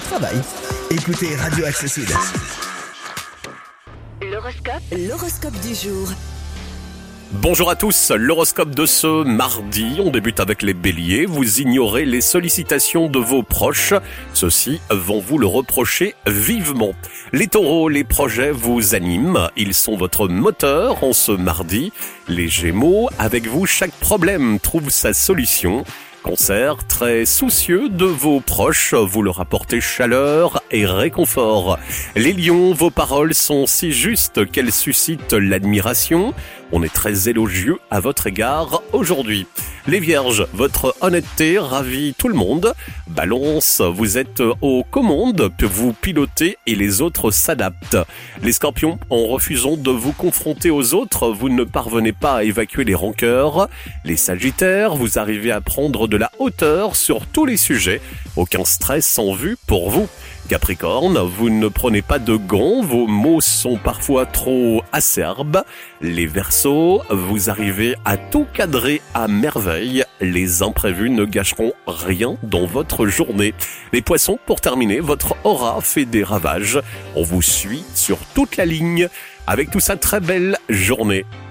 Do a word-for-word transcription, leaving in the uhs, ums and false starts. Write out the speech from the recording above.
travail. Écoutez Radio Axe Sud. L'horoscope, l'horoscope du jour. Bonjour à tous, l'horoscope de ce mardi, on débute avec les béliers, vous ignorez les sollicitations de vos proches, ceux-ci vont vous le reprocher vivement. Les taureaux, les projets vous animent, ils sont votre moteur en ce mardi. Les gémeaux, avec vous, chaque problème trouve sa solution. Cancer, très soucieux de vos proches, vous leur apportez chaleur et réconfort. Les lions, vos paroles sont si justes qu'elles suscitent l'admiration. On est très élogieux à votre égard aujourd'hui. Les vierges, votre honnêteté ravit tout le monde. Balance, vous êtes aux commandes, vous pilotez et les autres s'adaptent. Les scorpions, en refusant de vous confronter aux autres, vous ne parvenez pas à évacuer les rancœurs. Les sagittaires, vous arrivez à prendre de la hauteur sur tous les sujets. Aucun stress en vue pour vous. Capricorne, vous ne prenez pas de gants, vos mots sont parfois trop acerbes. Les Verseaux, vous arrivez à tout cadrer à merveille. Les imprévus ne gâcheront rien dans votre journée. Les Poissons, pour terminer, votre aura fait des ravages. On vous suit sur toute la ligne. Avec tout ça, très belle journée.